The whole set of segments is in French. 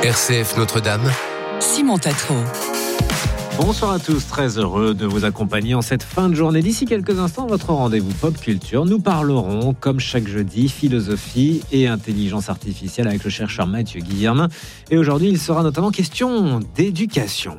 RCF Notre-Dame, Simon Tatro. Bonsoir à tous, très heureux de vous accompagner en cette fin de journée. D'ici quelques instants, votre rendez-vous pop culture. Nous parlerons, comme chaque jeudi, philosophie et intelligence artificielle avec le chercheur Mathieu Guillermin. Et aujourd'hui, il sera notamment question d'éducation.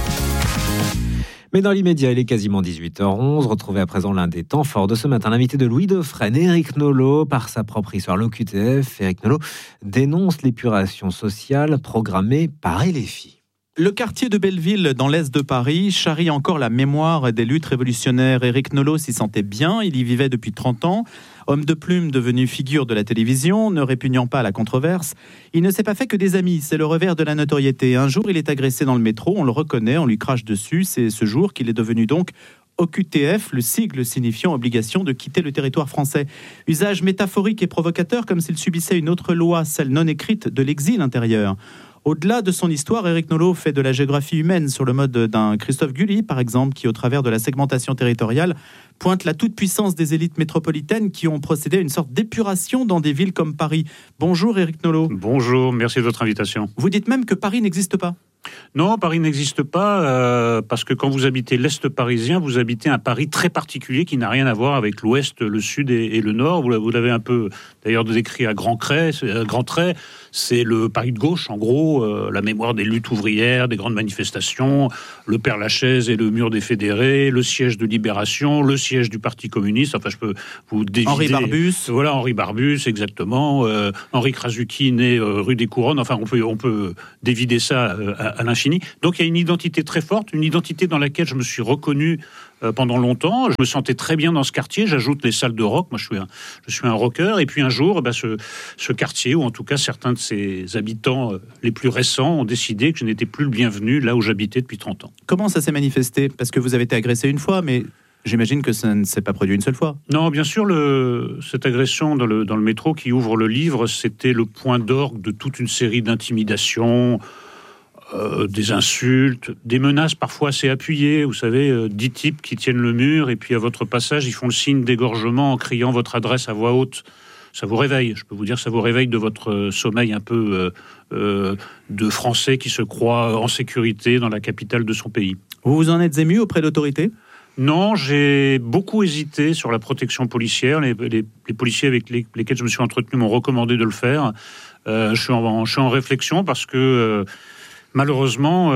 Mais dans l'immédiat, il est quasiment 18h11. Retrouvez à présent l'un des temps forts de ce matin. L'invité de Louis Dauphren, Éric Nolot, par sa propre histoire, l'OQTF. Éric Nolot dénonce l'épuration sociale programmée par LFI. Le quartier de Belleville, dans l'est de Paris, charrie encore la mémoire des luttes révolutionnaires. Éric Nolot s'y sentait bien, il y vivait depuis 30 ans. Homme de plume devenu figure de la télévision, ne répugnant pas à la controverse, il ne s'est pas fait que des amis, c'est le revers de la notoriété. Un jour, il est agressé dans le métro, on le reconnaît, on lui crache dessus. C'est ce jour qu'il est devenu donc OQTF, le sigle signifiant obligation de quitter le territoire français. Usage métaphorique et provocateur, comme s'il subissait une autre loi, celle non écrite de l'exil intérieur. Au-delà de son histoire, Éric Nolot fait de la géographie humaine sur le mode d'un Christophe Guilly, par exemple, qui, au travers de la segmentation territoriale, pointe la toute-puissance des élites métropolitaines qui ont procédé à une sorte d'épuration dans des villes comme Paris. Bonjour Éric Nolot. Bonjour, merci de votre invitation. Vous dites même que Paris n'existe pas ? Non, Paris n'existe pas parce que quand vous habitez l'Est parisien, vous habitez un Paris très particulier qui n'a rien à voir avec l'Ouest, le Sud et le Nord. Vous l'avez un peu d'ailleurs décrit à grands traits. C'est le Paris de gauche, en gros, la mémoire des luttes ouvrières, des grandes manifestations, le Père-Lachaise et le mur des fédérés, le siège de Libération, le siège du Parti communiste. Enfin, je peux vous dévider. Henri Barbus. Voilà, Henri Barbus, exactement. Henri Krasuki, né rue des Couronnes. Enfin, on peut dévider ça à l'infini. Donc il y a une identité très forte, une identité dans laquelle je me suis reconnu pendant longtemps. Je me sentais très bien dans ce quartier. J'ajoute les salles de rock. Moi, je suis un rocker. Et puis un jour, ce quartier, ou en tout cas certains de ses habitants les plus récents, ont décidé que je n'étais plus le bienvenu là où j'habitais depuis 30 ans. Comment ça s'est manifesté ? Parce que vous avez été agressé une fois, mais j'imagine que ça ne s'est pas produit une seule fois. Non, bien sûr, cette agression dans le métro qui ouvre le livre, c'était le point d'orgue de toute une série d'intimidations, des insultes, des menaces parfois assez appuyées. Vous savez, 10 types qui tiennent le mur et puis à votre passage, ils font le signe d'égorgement en criant votre adresse à voix haute. Ça vous réveille, je peux vous dire, ça vous réveille de votre sommeil un peu de Français qui se croit en sécurité dans la capitale de son pays. Vous vous en êtes ému auprès d'autorités ? Non, j'ai beaucoup hésité sur la protection policière. Les policiers avec lesquels je me suis entretenu m'ont recommandé de le faire. Je suis en réflexion parce que malheureusement,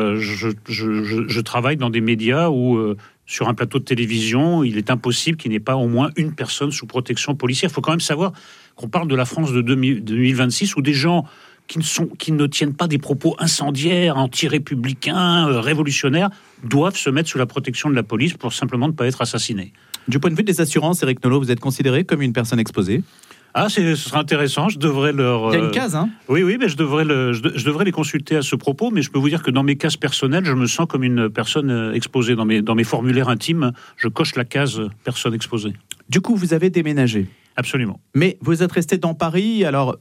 je travaille dans des médias où, sur un plateau de télévision, il est impossible qu'il n'y ait pas au moins une personne sous protection policière. Il faut quand même savoir qu'on parle de la France de 2026 où des gens qui ne tiennent pas des propos incendiaires, anti-républicains, révolutionnaires, doivent se mettre sous la protection de la police pour simplement ne pas être assassinés. Du point de vue des assurances, Éric Nolot, vous êtes considéré comme une personne exposée ? Ah, ce sera intéressant, je devrais leur... Il y a une case, hein ? Oui, mais je devrais les consulter à ce propos, mais je peux vous dire que dans mes cases personnelles, je me sens comme une personne exposée. Dans mes formulaires intimes, je coche la case personne exposée. Du coup, vous avez déménagé ? Absolument. Mais vous êtes resté dans Paris, alors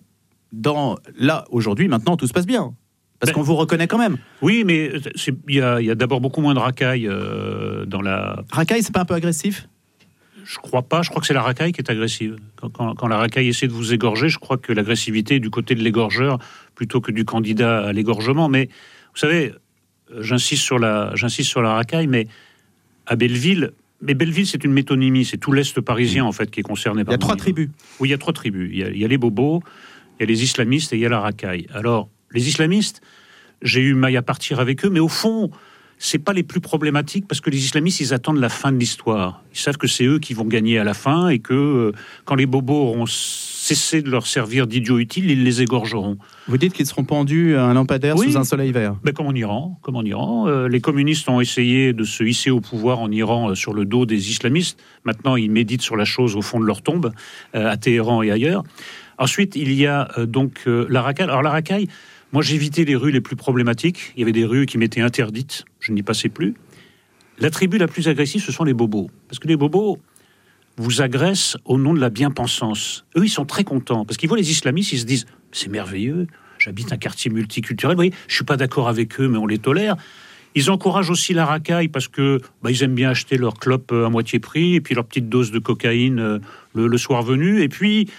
là, aujourd'hui, maintenant, tout se passe bien. Parce qu'on vous reconnaît quand même. Oui, mais il y a d'abord beaucoup moins de racailles dans la... Racaille, c'est pas un peu agressif ? Je crois pas, je crois que c'est la racaille qui est agressive. Quand la racaille essaie de vous égorger, je crois que l'agressivité est du côté de l'égorgeur plutôt que du candidat à l'égorgement. Mais vous savez, j'insiste sur la racaille, mais à Belleville... Mais Belleville, c'est une métonymie, c'est tout l'Est parisien en fait qui est concerné par... Il y a 3 tribus. Oui, il y a 3 tribus. Il y a les bobos, il y a les islamistes et il y a la racaille. Alors, les islamistes, j'ai eu maille à partir avec eux, mais au fond... c'est pas les plus problématiques parce que les islamistes, ils attendent la fin de l'histoire. Ils savent que c'est eux qui vont gagner à la fin et que quand les bobos auront cessé de leur servir d'idiots utiles, ils les égorgeront. Vous dites qu'ils seront pendus à un lampadaire sous un soleil vert. Comme en Iran. Les communistes ont essayé de se hisser au pouvoir en Iran sur le dos des islamistes. Maintenant, ils méditent sur la chose au fond de leur tombe, à Téhéran et ailleurs. Ensuite, il y a la racaille. Alors la racaille, moi, j'évitais les rues les plus problématiques. Il y avait des rues qui m'étaient interdites. Je n'y passais plus. La tribu la plus agressive, ce sont les bobos. Parce que les bobos vous agressent au nom de la bien-pensance. Eux, ils sont très contents. Parce qu'ils voient les islamistes, ils se disent « c'est merveilleux, j'habite un quartier multiculturel. Vous voyez, je ne suis pas d'accord avec eux, mais on les tolère. » Ils encouragent aussi la racaille parce que ils aiment bien acheter leur clope à moitié prix et puis leur petite dose de cocaïne le soir venu. Et puis,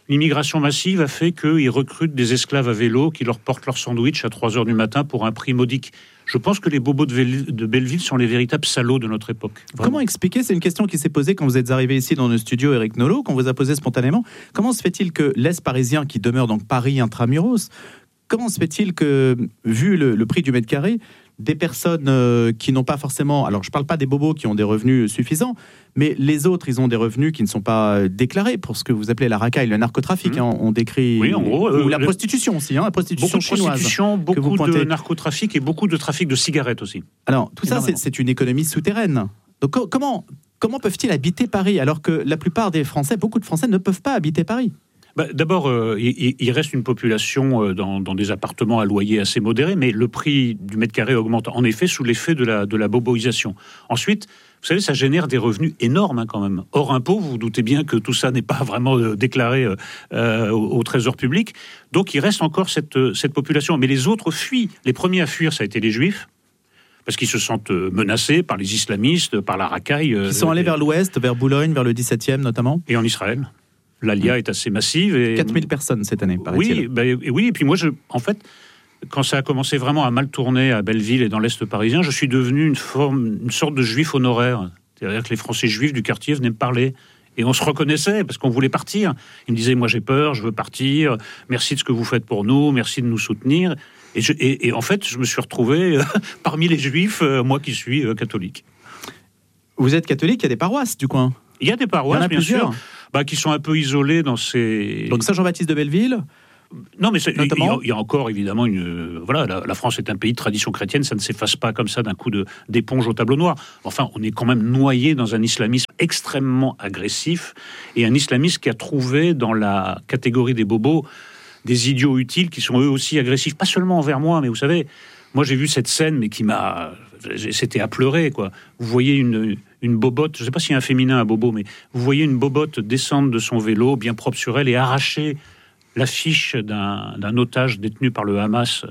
L'immigration massive a fait qu'ils recrutent des esclaves à vélo qui leur portent leur sandwich à 3h du matin pour un prix modique. Je pense que les bobos de Belleville sont les véritables salauds de notre époque. Vraiment. Comment expliquer, c'est une question qui s'est posée quand vous êtes arrivé ici dans nos studios, Éric Nolot, qu'on vous a posé spontanément, comment se fait-il que l'Est parisien, qui demeure donc Paris intramuros, comment se fait-il que, vu le prix du mètre carré, des personnes qui n'ont pas forcément... Alors, je ne parle pas des bobos qui ont des revenus suffisants, mais les autres, ils ont des revenus qui ne sont pas déclarés pour ce que vous appelez la racaille, le narcotrafic. On décrit... Oui, en gros... ou la prostitution aussi, la prostitution beaucoup de chinoise. Prostitution, beaucoup de narcotrafic et beaucoup de trafic de cigarettes aussi. Alors, tout ça, c'est une économie souterraine. Donc, comment peuvent-ils habiter Paris alors que la plupart des Français, beaucoup de Français, ne peuvent pas habiter Paris ? D'abord, il reste une population dans des appartements à loyer assez modéré, mais le prix du mètre carré augmente en effet sous l'effet de la boboisation. Ensuite, vous savez, ça génère des revenus énormes quand même. Hors impôt, vous vous doutez bien que tout ça n'est pas vraiment déclaré au trésor public. Donc il reste encore cette population. Mais les autres fuient. Les premiers à fuir, ça a été les Juifs, parce qu'ils se sentent menacés par les islamistes, par la racaille. Ils sont allés vers l'ouest, vers Boulogne, vers le 17e notamment. Et en Israël. L'Alia est assez massive. 4000 personnes cette année, paraît-il. Oui, et puis moi, en fait, quand ça a commencé vraiment à mal tourner à Belleville et dans l'Est parisien, je suis devenu une sorte de juif honoraire. C'est-à-dire que les Français juifs du quartier venaient me parler. Et on se reconnaissait parce qu'on voulait partir. Ils me disaient, moi j'ai peur, je veux partir, merci de ce que vous faites pour nous, merci de nous soutenir. Et en fait, je me suis retrouvé parmi les juifs, moi qui suis catholique. Vous êtes catholique, il y a des paroisses du coin. Il y a des paroisses, bien sûr, qui sont un peu isolées dans ces... Donc Saint-Jean-Baptiste de Belleville. Non, mais il y a encore évidemment la France est un pays de tradition chrétienne, ça ne s'efface pas comme ça d'un coup d'éponge au tableau noir. Enfin, on est quand même noyé dans un islamisme extrêmement agressif et un islamisme qui a trouvé dans la catégorie des bobos des idiots utiles qui sont eux aussi agressifs, pas seulement envers moi, mais vous savez, moi j'ai vu cette scène, mais qui m'a... C'était à pleurer, quoi. Vous voyez une bobotte, je ne sais pas s'il y a un féminin à bobo, mais vous voyez une bobotte descendre de son vélo, bien propre sur elle, et arracher l'affiche d'un otage détenu par le Hamas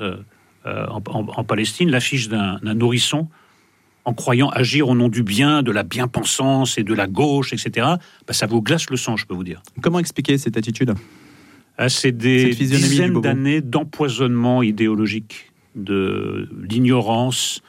en Palestine, l'affiche d'un nourrisson, en croyant agir au nom du bien, de la bien-pensance et de la gauche, etc. Ça vous glace le sang, je peux vous dire. Comment expliquer cette attitude ? C'est des dizaines d'années d'empoisonnement idéologique, de l'ignorance.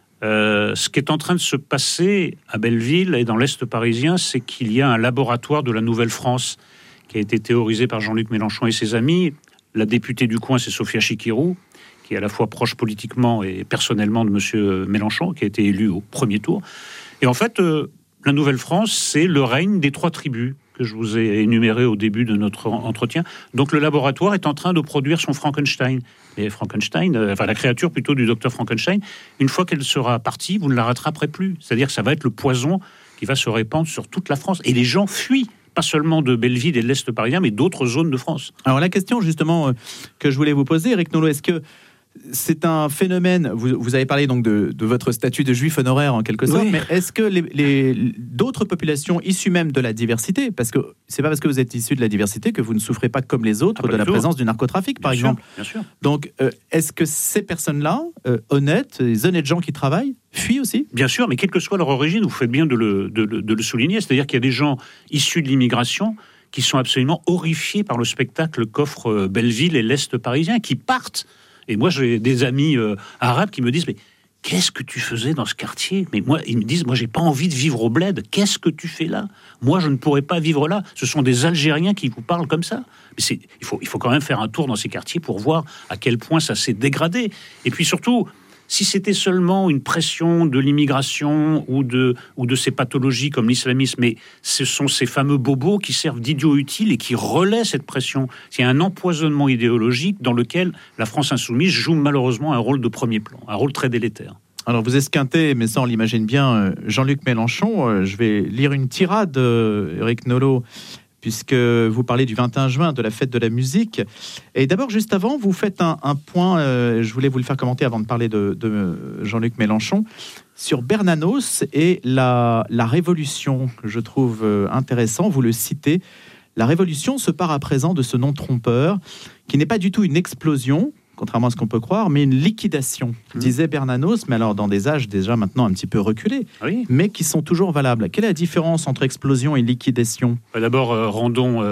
Ce qui est en train de se passer à Belleville et dans l'Est parisien, c'est qu'il y a un laboratoire de la Nouvelle-France qui a été théorisé par Jean-Luc Mélenchon et ses amis. La députée du coin, c'est Sophia Chikirou, qui est à la fois proche politiquement et personnellement de M. Mélenchon, qui a été élu au premier tour. Et en fait, la Nouvelle-France, c'est le règne des 3 tribus que je vous ai énuméré au début de notre entretien. Donc le laboratoire est en train de produire son Frankenstein. Et Frankenstein, la créature plutôt du docteur Frankenstein, une fois qu'elle sera partie, vous ne la rattraperez plus. C'est-à-dire que ça va être le poison qui va se répandre sur toute la France. Et les gens fuient, pas seulement de Belleville et de l'Est parisien, mais d'autres zones de France. Alors la question justement que je voulais vous poser, Éric Nolot, est-ce que c'est un phénomène, vous avez parlé donc de votre statut de juif honoraire en quelque sorte, oui. Mais est-ce que d'autres populations issues même de la diversité, parce que c'est pas parce que vous êtes issu de la diversité que vous ne souffrez pas comme les autres de la présence du narcotrafic, par exemple. Bien sûr. Donc, est-ce que ces personnes-là, honnêtes, les honnêtes gens qui travaillent, fuient aussi ? Bien sûr, mais quelle que soit leur origine, vous faites bien de le souligner, c'est-à-dire qu'il y a des gens issus de l'immigration qui sont absolument horrifiés par le spectacle qu'offre Belleville et l'Est parisien, qui partent. Et moi, j'ai des amis arabes qui me disent « Mais qu'est-ce que tu faisais dans ce quartier ?» Mais moi, ils me disent « Moi, j'ai pas envie de vivre au bled. Qu'est-ce que tu fais là ? Moi, je ne pourrais pas vivre là. » Ce sont des Algériens qui vous parlent comme ça. Mais il faut quand même faire un tour dans ces quartiers pour voir à quel point ça s'est dégradé. Et puis surtout, si c'était seulement une pression de l'immigration ou de ces pathologies comme l'islamisme, mais ce sont ces fameux bobos qui servent d'idiots utiles et qui relaient cette pression. C'est un empoisonnement idéologique dans lequel la France insoumise joue malheureusement un rôle de premier plan, un rôle très délétère. Alors vous esquintez, mais ça on l'imagine bien, Jean-Luc Mélenchon. Je vais lire une tirade, Éric Nolot, puisque vous parlez du 21 juin, de la fête de la musique. Et d'abord, juste avant, vous faites un point, je voulais vous le faire commenter avant de parler de Jean-Luc Mélenchon, sur Bernanos et la révolution, que je trouve intéressant, vous le citez. La révolution se part à présent de ce nom trompeur, qui n'est pas du tout une explosion, contrairement à ce qu'on peut croire, mais une liquidation, disait Bernanos, mais alors dans des âges déjà maintenant un petit peu reculés, oui, mais qui sont toujours valables. Quelle est la différence entre explosion et liquidation ? D'abord, rendons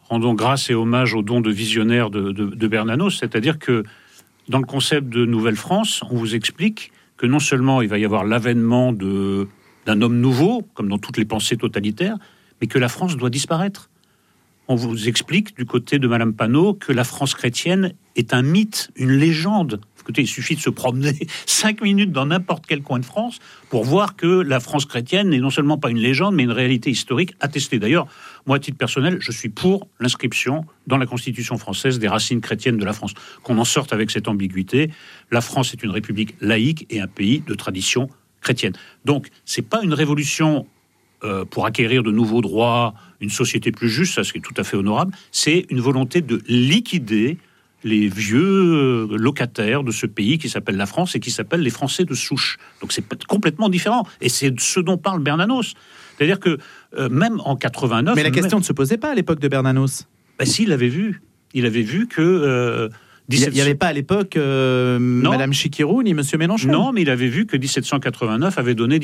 rendons grâce et hommage au don de visionnaire de Bernanos, c'est-à-dire que dans le concept de Nouvelle-France, on vous explique que non seulement il va y avoir l'avènement d'un homme nouveau, comme dans toutes les pensées totalitaires, mais que la France doit disparaître. On vous explique du côté de Madame Panot que la France chrétienne est un mythe, une légende. Écoutez, il suffit de se promener 5 minutes dans n'importe quel coin de France pour voir que la France chrétienne n'est non seulement pas une légende, mais une réalité historique attestée. D'ailleurs, moi, à titre personnel, je suis pour l'inscription dans la Constitution française des racines chrétiennes de la France. Qu'on en sorte avec cette ambiguïté. La France est une république laïque et un pays de tradition chrétienne. Donc, c'est pas une révolution pour acquérir de nouveaux droits, une société plus juste, ça, ce qui est tout à fait honorable. C'est une volonté de liquider les vieux locataires de ce pays qui s'appelle la France et qui s'appellent les Français de souche. Donc c'est complètement différent. Et c'est ce dont parle Bernanos. C'est-à-dire que même en 89... Mais la question ne se posait pas à l'époque de Bernanos. Ben si, il avait vu. Il avait vu que... Il n'y avait pas à l'époque Madame Chikirou ni Monsieur Mélenchon. Non, mais il avait vu que 1789 avait donné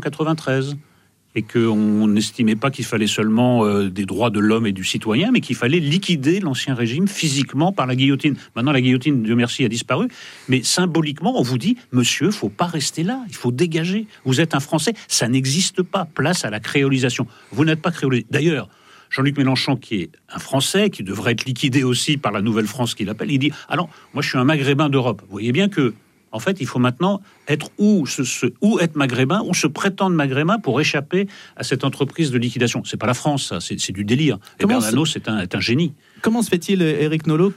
1793. Et qu'on n'estimait pas qu'il fallait seulement des droits de l'homme et du citoyen, mais qu'il fallait liquider l'ancien régime physiquement par la guillotine. Maintenant, la guillotine, Dieu merci, a disparu, mais symboliquement, on vous dit, monsieur, il ne faut pas rester là, il faut dégager. Vous êtes un Français, ça n'existe pas. Place à la créolisation. Vous n'êtes pas créolisé. D'ailleurs, Jean-Luc Mélenchon, qui est un Français, qui devrait être liquidé aussi par la Nouvelle-France qu'il appelle, il dit, ah non, moi je suis un maghrébin d'Europe. Vous voyez bien que en fait, il faut maintenant être ou être maghrébin ou se prétendre maghrébin pour échapper à cette entreprise de liquidation. C'est pas la France, ça, c'est du délire. Et Bernanos est un génie. Comment se fait-il, Éric Nolot,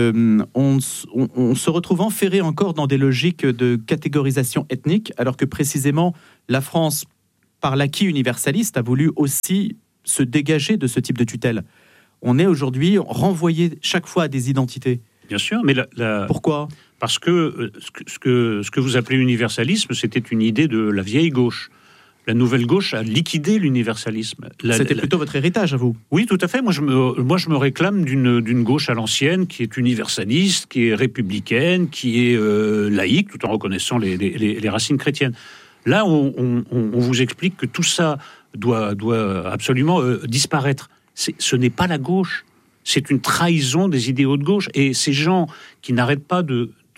qu'on se retrouve enferré encore dans des logiques de catégorisation ethnique, alors que précisément la France, par l'acquis universaliste, a voulu aussi se dégager de ce type de tutelle? On est aujourd'hui renvoyé chaque fois à des identités. Bien sûr, mais pourquoi ? Parce que ce que vous appelez universalisme, c'était une idée de la vieille gauche. La nouvelle gauche a liquidé l'universalisme. C'était plutôt votre héritage, à vous ? Oui, tout à fait. Moi, je me réclame d'une gauche à l'ancienne, qui est universaliste, qui est républicaine, qui est laïque, tout en reconnaissant les racines chrétiennes. Là, on vous explique que tout ça doit absolument disparaître. Ce n'est pas la gauche. C'est une trahison des idéaux de gauche. Et ces gens qui n'arrêtent pas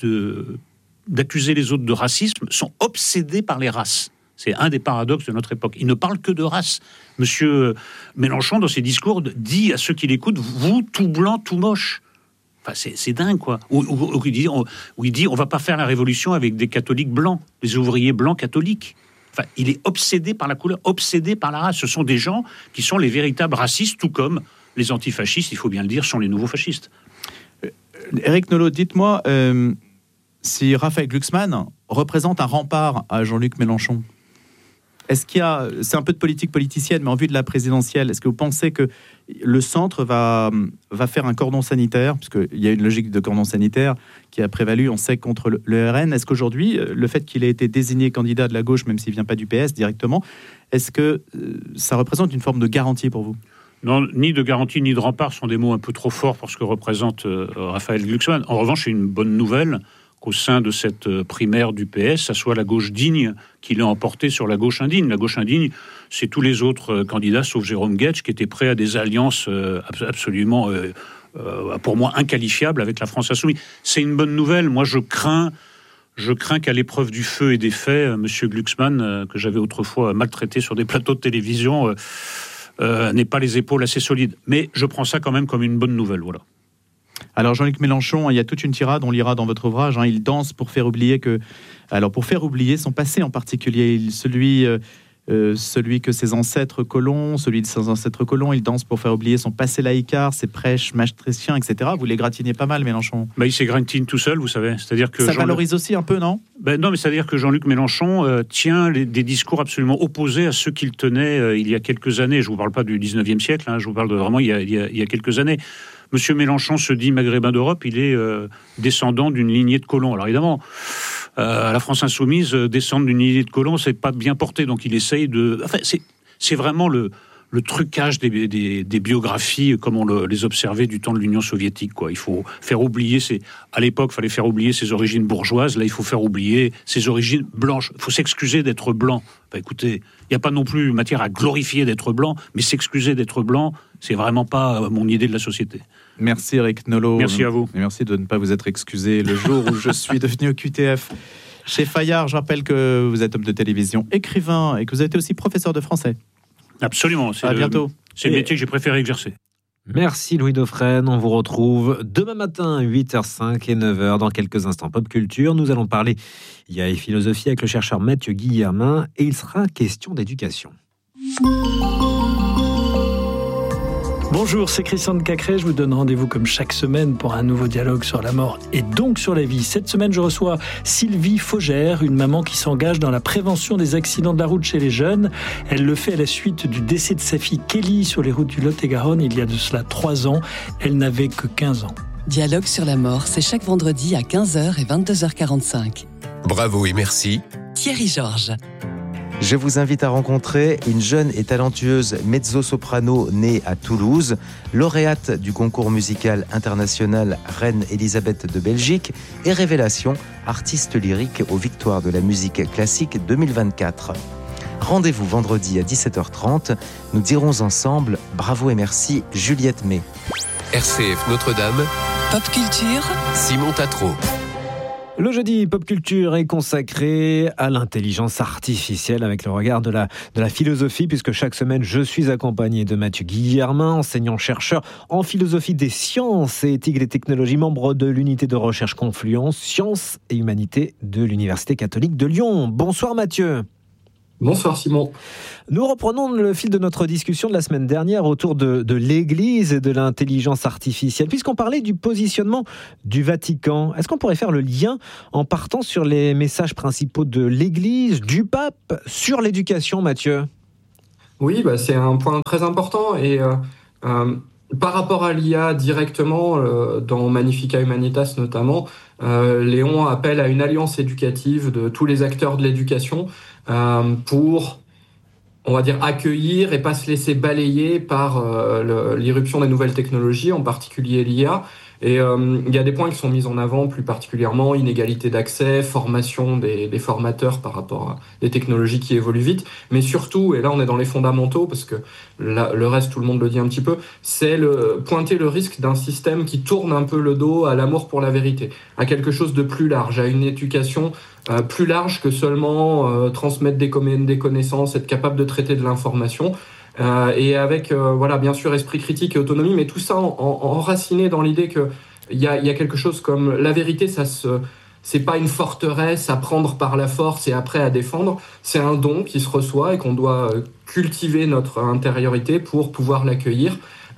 d'accuser les autres de racisme sont obsédés par les races. C'est un des paradoxes de notre époque. Ils ne parlent que de race. Monsieur Mélenchon, dans ses discours, dit à ceux qui l'écoutent, vous, tout blanc, tout moche. Enfin, c'est dingue, quoi. Où il dit, on va pas faire la révolution avec des catholiques blancs, des ouvriers blancs catholiques. Enfin, il est obsédé par la couleur, obsédé par la race. Ce sont des gens qui sont les véritables racistes, tout comme les antifascistes, il faut bien le dire, sont les nouveaux fascistes. Éric Nolot, dites-moi si Raphaël Glucksmann représente un rempart à Jean-Luc Mélenchon. Est-ce qu'il y a, c'est un peu de politique politicienne, mais en vue de la présidentielle, est-ce que vous pensez que le centre va faire un cordon sanitaire, puisqu'il y a une logique de cordon sanitaire qui a prévalu, on sait, contre le RN. Est-ce qu'aujourd'hui, le fait qu'il ait été désigné candidat de la gauche, même s'il ne vient pas du PS directement, est-ce que ça représente une forme de garantie pour vous ? Non, ni de garantie ni de rempart sont des mots un peu trop forts pour ce que représente Raphaël Glucksmann. En revanche, c'est une bonne nouvelle qu'au sein de cette primaire du PS, ça soit la gauche digne qui l'a emporté sur la gauche indigne. La gauche indigne, c'est tous les autres candidats, sauf Jérôme Guedj, qui étaient prêts à des alliances absolument, pour moi, inqualifiables avec la France insoumise. C'est une bonne nouvelle. Moi, je crains qu'à l'épreuve du feu et des faits, monsieur Glucksmann, que j'avais autrefois maltraité sur des plateaux de télévision, n'ait pas les épaules assez solides. Mais je prends ça quand même comme une bonne nouvelle, voilà. Alors Jean-Luc Mélenchon, il y a toute une tirade, on lira dans votre ouvrage, il danse pour faire oublier son passé en particulier, celui que ses ancêtres colons, il danse pour faire oublier son passé laïcard, ses prêches maastrichtiens, etc. Vous les gratinez pas mal, Mélenchon. Il s'égratine tout seul, vous savez. C'est-à-dire que ça valorise aussi un peu, non ? Non, mais c'est-à-dire que Jean-Luc Mélenchon tient des discours absolument opposés à ceux qu'il tenait il y a quelques années. Je ne vous parle pas du 19e siècle, je vous parle de vraiment il y a quelques années. Monsieur Mélenchon se dit maghrébin d'Europe, il est descendant d'une lignée de colons. Alors évidemment, à la France insoumise, descendre d'une lignée de colons, c'est pas bien porté. Donc il essaye de... Enfin, c'est vraiment le trucage des biographies comme on les observait du temps de l'Union soviétique, quoi. Il faut faire oublier à l'époque, il fallait faire oublier ses origines bourgeoises. Là, il faut faire oublier ses origines blanches. Il faut s'excuser d'être blanc. Écoutez, il n'y a pas non plus matière à glorifier d'être blanc, mais s'excuser d'être blanc, C'est vraiment pas mon idée de la société. Merci Eric Nolot. Merci à vous. Et merci de ne pas vous être excusé le jour où je suis devenu au QTF. Chez Fayard, je rappelle que vous êtes homme de télévision, écrivain et que vous avez été aussi professeur de français. Absolument. À bientôt. C'est le métier que j'ai préféré exercer. Merci Louis Dauphren, on vous retrouve demain matin 8h05 et 9h dans quelques instants Pop Culture. Nous allons parler IA et philosophie avec le chercheur Mathieu Guillermin et il sera question d'éducation. Bonjour, c'est Christian de Cacré. Je vous donne rendez-vous comme chaque semaine pour un nouveau dialogue sur la mort et donc sur la vie. Cette semaine, je reçois Sylvie Faugère, une maman qui s'engage dans la prévention des accidents de la route chez les jeunes. Elle le fait à la suite du décès de sa fille Kelly sur les routes du Lot-et-Garonne il y a de cela 3 ans. Elle n'avait que 15 ans. Dialogue sur la mort, c'est chaque vendredi à 15h et 22h45. Bravo et merci. Thierry Georges. Je vous invite à rencontrer une jeune et talentueuse mezzo-soprano née à Toulouse, lauréate du concours musical international Reine Elisabeth de Belgique et révélation artiste lyrique aux Victoires de la musique classique 2024. Rendez-vous vendredi à 17h30. Nous dirons ensemble bravo et merci Juliette May. RCF Notre-Dame. Pop Culture. Simon Tatro. Le jeudi Pop Culture est consacré à l'intelligence artificielle avec le regard de la philosophie, puisque chaque semaine je suis accompagné de Mathieu Guillermin, enseignant-chercheur en philosophie des sciences et éthique des technologies, membre de l'unité de recherche Confluence, sciences et humanités de l'Université catholique de Lyon. Bonsoir Mathieu. Bonsoir Simon. Nous reprenons le fil de notre discussion de la semaine dernière autour de l'Église et de l'intelligence artificielle, puisqu'on parlait du positionnement du Vatican. Est-ce qu'on pourrait faire le lien en partant sur les messages principaux de l'Église, du pape, sur l'éducation, Mathieu ? Oui, c'est un point très important et par rapport à l'IA directement, dans Magnificat Humanitas notamment, Léon appelle à une alliance éducative de tous les acteurs de l'éducation pour, on va dire, accueillir et pas se laisser balayer par l'irruption des nouvelles technologies, en particulier l'IA. Et il y a des points qui sont mis en avant, plus particulièrement inégalité d'accès, formation des formateurs par rapport à des technologies qui évoluent vite, mais surtout, et là on est dans les fondamentaux, parce que le reste tout le monde le dit un petit peu, c'est pointer le risque d'un système qui tourne un peu le dos à l'amour pour la vérité, à quelque chose de plus large, à une éducation plus large que seulement transmettre des connaissances, être capable de traiter de l'information. Et avec, bien sûr, esprit critique et autonomie, mais tout ça enraciné dans l'idée qu'il y a quelque chose comme la vérité, c'est pas une forteresse à prendre par la force et après à défendre, c'est un don qui se reçoit et qu'on doit cultiver notre intériorité pour pouvoir l'accueillir.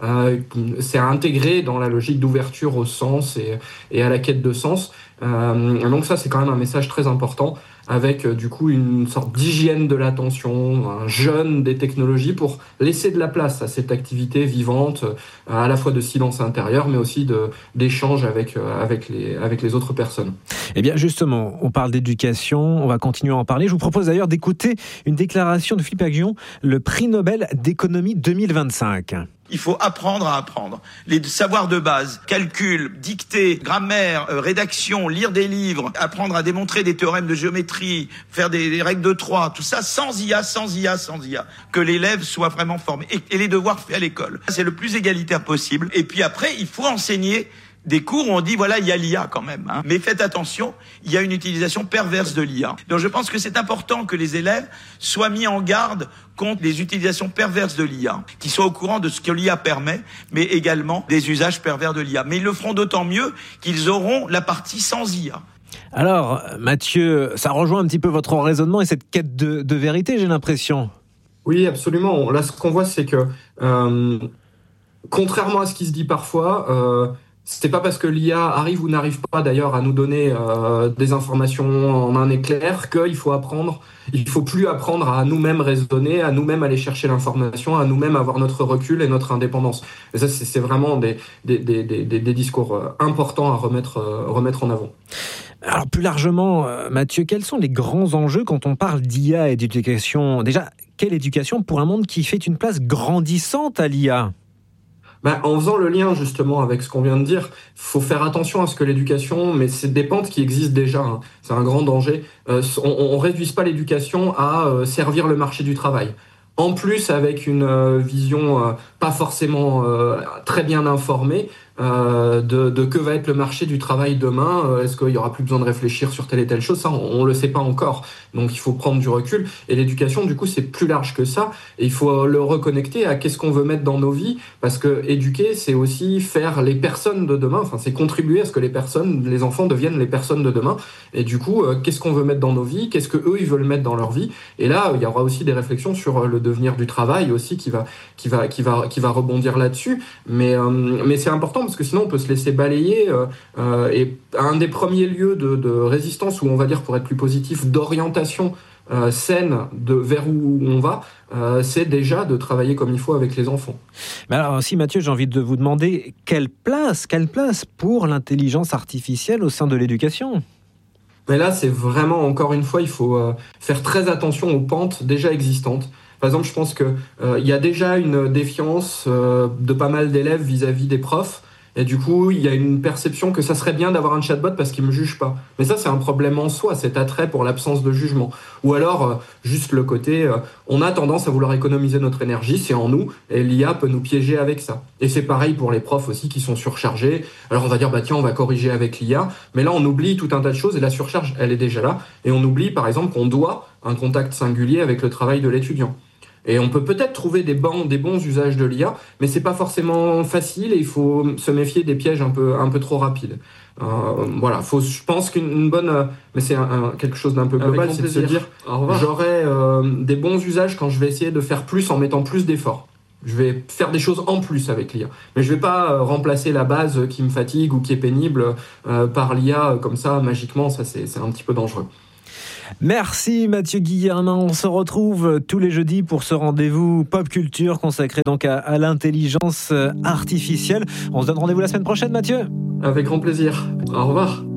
C'est à intégrer dans la logique d'ouverture au sens et à la quête de sens. Donc ça, c'est quand même un message très important, avec du coup une sorte d'hygiène de l'attention, un jeûne des technologies pour laisser de la place à cette activité vivante, à la fois de silence intérieur, mais aussi d'échange avec les autres personnes. Eh bien justement, on parle d'éducation, on va continuer à en parler. Je vous propose d'ailleurs d'écouter une déclaration de Philippe Aghion, le prix Nobel d'économie 2025. Il faut apprendre à apprendre. Les savoirs de base, calcul, dictée, grammaire, rédaction, lire des livres, apprendre à démontrer des théorèmes de géométrie, faire des règles de 3, tout ça sans IA. Que l'élève soit vraiment formé. Et les devoirs faits à l'école. C'est le plus égalitaire possible. Et puis après, il faut enseigner des cours où on dit, voilà, il y a l'IA quand même. Mais faites attention, il y a une utilisation perverse de l'IA. Donc je pense que c'est important que les élèves soient mis en garde contre les utilisations perverses de l'IA, qu'ils soient au courant de ce que l'IA permet, mais également des usages pervers de l'IA. Mais ils le feront d'autant mieux qu'ils auront la partie sans IA. Alors, Mathieu, ça rejoint un petit peu votre raisonnement et cette quête de vérité, j'ai l'impression. Oui, absolument. Là, ce qu'on voit, c'est que, contrairement à ce qui se dit parfois, c'est pas parce que l'IA arrive ou n'arrive pas d'ailleurs à nous donner des informations en un éclair qu'il faut apprendre. Il faut plus apprendre à nous-mêmes raisonner, à nous-mêmes aller chercher l'information, à nous-mêmes avoir notre recul et notre indépendance. Et ça, c'est vraiment des discours importants à remettre en avant. Alors plus largement, Mathieu, quels sont les grands enjeux quand on parle d'IA et d'éducation ? Déjà, quelle éducation pour un monde qui fait une place grandissante à l'IA ? En faisant le lien justement avec ce qu'on vient de dire, faut faire attention à ce que l'éducation, mais c'est des pentes qui existent déjà, c'est un grand danger. On réduise pas l'éducation à servir le marché du travail. en plus avec une vision pas forcément très bien informée, de que va être le marché du travail demain. Est-ce qu'il y aura plus besoin de réfléchir sur telle et telle chose? Ça, on le sait pas encore. Donc, il faut prendre du recul. Et l'éducation, du coup, c'est plus large que ça. Et il faut le reconnecter à qu'est-ce qu'on veut mettre dans nos vies. Parce que éduquer, c'est aussi faire les personnes de demain. Enfin, c'est contribuer à ce que les enfants deviennent les personnes de demain. Et du coup, qu'est-ce qu'on veut mettre dans nos vies? Qu'est-ce que eux, ils veulent mettre dans leur vie? Et là, il y aura aussi des réflexions sur le devenir du travail aussi qui va rebondir là-dessus. Mais c'est important parce que sinon on peut se laisser balayer et un des premiers lieux de résistance, ou on va dire pour être plus positif, d'orientation saine vers où on va, c'est déjà de travailler comme il faut avec les enfants. Mais alors aussi Mathieu, j'ai envie de vous demander quelle place pour l'intelligence artificielle au sein de l'éducation? Mais là c'est vraiment, encore une fois, il faut faire très attention aux pentes déjà existantes. Par exemple, je pense qu'il y a déjà une défiance de pas mal d'élèves vis-à-vis des profs. Et du coup, il y a une perception que ça serait bien d'avoir un chatbot parce qu'il ne me juge pas. Mais ça, c'est un problème en soi, cet attrait pour l'absence de jugement. Ou alors, juste le côté, on a tendance à vouloir économiser notre énergie, c'est en nous, et l'IA peut nous piéger avec ça. Et c'est pareil pour les profs aussi qui sont surchargés. Alors on va dire, tiens, on va corriger avec l'IA. Mais là, on oublie tout un tas de choses et la surcharge, elle est déjà là. Et on oublie, par exemple, qu'on doit un contact singulier avec le travail de l'étudiant. Et on peut peut-être trouver des bons usages de l'IA, mais c'est pas forcément facile et il faut se méfier des pièges un peu trop rapides. Voilà, je pense qu'une bonne, mais c'est quelque chose d'un peu global, c'est de se dire, j'aurai des bons usages quand je vais essayer de faire plus en mettant plus d'efforts. Je vais faire des choses en plus avec l'IA, mais je vais pas remplacer la base qui me fatigue ou qui est pénible par l'IA comme ça magiquement. Ça c'est un petit peu dangereux. Merci Mathieu Guillermin, on se retrouve tous les jeudis pour ce rendez-vous Pop Culture consacré donc à l'intelligence artificielle. On se donne rendez-vous la semaine prochaine Mathieu. Avec grand plaisir, au revoir.